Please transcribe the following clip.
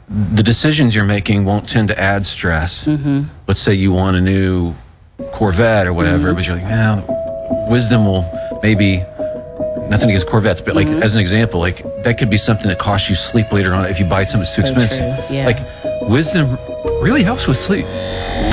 the decisions you're making won't tend to add stress. Let's say you want a new Corvette or whatever, but you're like, well, wisdom will maybe, nothing against Corvettes, but like as an example, like that could be something that costs you sleep later on if you buy something that's too expensive. True. Yeah. Like wisdom really helps with sleep.